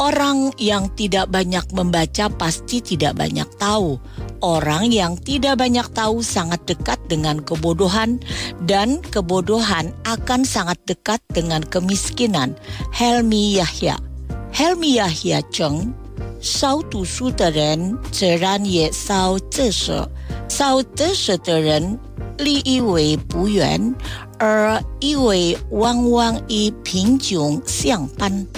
Orang yang tidak banyak membaca pasti tidak banyak tahu. Orang yang tidak banyak tahu sangat dekat dengan kebodohan, dan kebodohan akan sangat dekat dengan kemiskinan. Helmi Yahya称，少读书的人自然也少择舍，少择舍的人利益为不远，而以为往往与贫穷相伴。